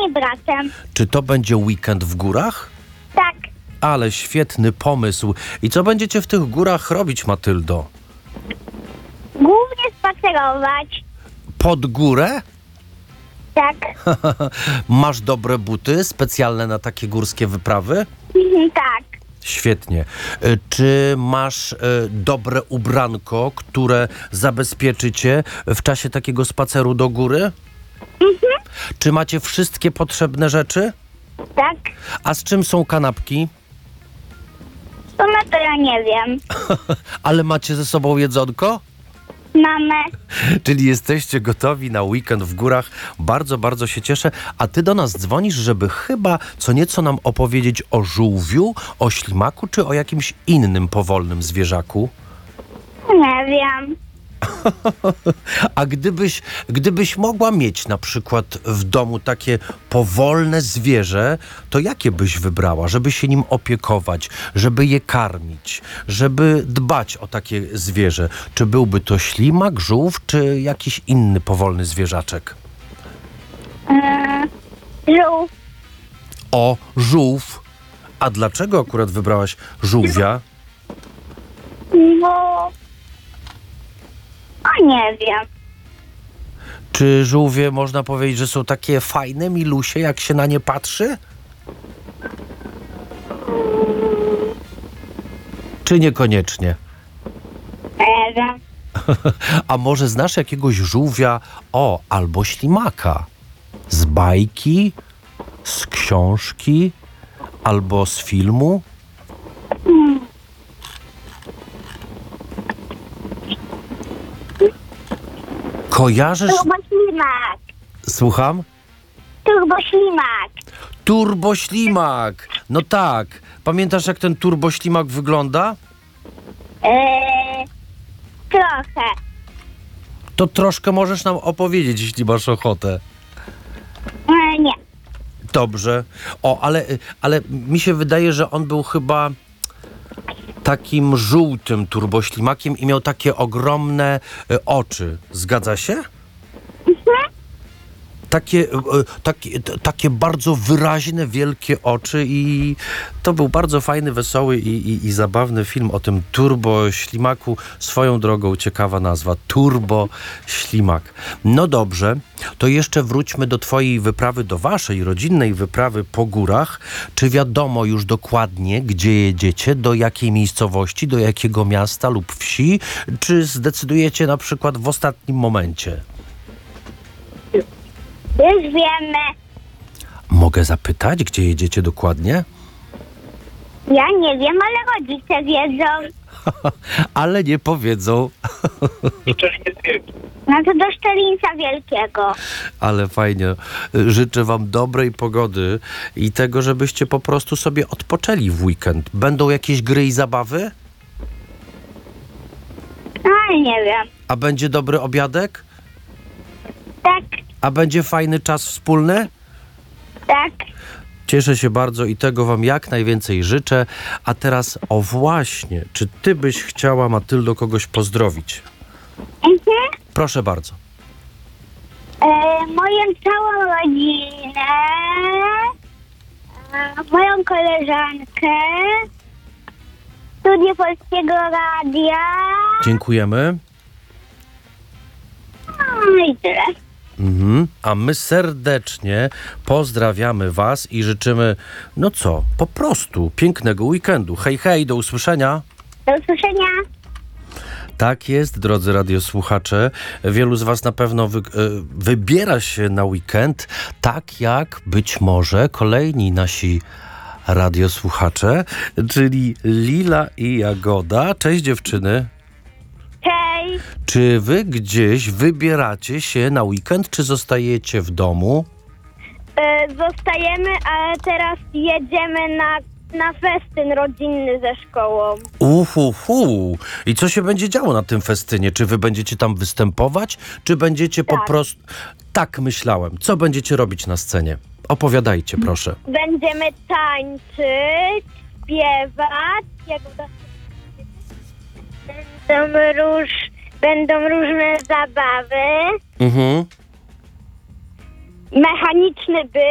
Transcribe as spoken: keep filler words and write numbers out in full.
i bratem. Czy to będzie weekend w górach? Tak. Ale świetny pomysł. I co będziecie w tych górach robić, Matyldo? Głównie spacerować. Pod górę? Tak. Masz dobre buty specjalne na takie górskie wyprawy? Mhm, tak. Świetnie. Y, Czy masz y, dobre ubranko, które zabezpieczy cię w czasie takiego spaceru do góry? Mhm. Czy macie wszystkie potrzebne rzeczy? Tak. A z czym są kanapki? W sumie to ja nie wiem. Ale macie ze sobą jedzonko? Mamy. Czyli jesteście gotowi na weekend w górach. Bardzo, bardzo się cieszę. A ty do nas dzwonisz, żeby chyba co nieco nam opowiedzieć o żółwiu, o ślimaku, czy o jakimś innym powolnym zwierzaku? Nie wiem. A gdybyś, gdybyś mogła mieć na przykład w domu takie powolne zwierzę, to jakie byś wybrała, żeby się nim opiekować, żeby je karmić, żeby dbać o takie zwierzę? Czy byłby to ślimak, żółw, czy jakiś inny powolny zwierzaczek? Yy, żółw. O, żółw. A dlaczego akurat wybrałaś żółwia? Bo... O, nie wiem. Czy żółwie można powiedzieć, że są takie fajne, milusie, jak się na nie patrzy? Czy niekoniecznie? Nie wiem. A może znasz jakiegoś żółwia, o, albo ślimaka? Z bajki, z książki, albo z filmu? Kojarzysz? Turboślimak. Słucham? Turboślimak. Turboślimak. No tak. Pamiętasz, jak ten turboślimak wygląda? Yy, trochę. To troszkę możesz nam opowiedzieć, jeśli masz ochotę. Yy, nie. Dobrze. O, ale, ale mi się wydaje, że on był chyba takim żółtym turboślimakiem i miał takie ogromne y, oczy. Zgadza się? Takie, y, takie, t- takie bardzo wyraźne, wielkie oczy i to był bardzo fajny, wesoły i, i, i zabawny film o tym turboślimaku. Swoją drogą ciekawa nazwa. Turboślimak. No dobrze, to jeszcze wróćmy do twojej wyprawy, do waszej rodzinnej wyprawy po górach. Czy wiadomo już dokładnie, gdzie jedziecie, do jakiej miejscowości, do jakiego miasta lub wsi? Czy zdecydujecie na przykład w ostatnim momencie? Już wiemy. Mogę zapytać, gdzie jedziecie dokładnie? Ja nie wiem, ale rodzice wiedzą. Ale nie powiedzą. No to do Szczelinca Wielkiego. Ale fajnie. Życzę wam dobrej pogody i tego, żebyście po prostu sobie odpoczęli w weekend. Będą jakieś gry i zabawy? No nie wiem. A będzie dobry obiadek? Tak, A będzie fajny czas wspólny? tak. Cieszę się bardzo i tego wam jak najwięcej życzę. A teraz, o właśnie, czy ty byś chciała, Matyldo, kogoś pozdrowić? Mhm. Proszę bardzo. E, moją całą rodzinę, e, moją koleżankę, studię Polskiego Radia, Dziękujemy. no i tyle. Mhm. A my serdecznie pozdrawiamy was i życzymy, no co, po prostu pięknego weekendu. Hej, hej, do usłyszenia. Do usłyszenia. Tak jest, drodzy radiosłuchacze. Wielu z was na pewno wy, e, wybiera się na weekend, tak jak być może kolejni nasi radiosłuchacze, czyli Lila i Jagoda. Cześć dziewczyny. Hej. Czy wy gdzieś wybieracie się na weekend, czy zostajecie w domu? E, zostajemy, ale teraz jedziemy na, na festyn rodzinny ze szkołą. Uhuhu. I co się będzie działo na tym festynie? Czy wy będziecie tam występować, czy będziecie po Tak. prostu... Tak myślałem. Co będziecie robić na scenie? Opowiadajcie, proszę. Będziemy tańczyć, śpiewać. Jak to... Będą, róż, będą różne zabawy. Mhm. Mechaniczny byt.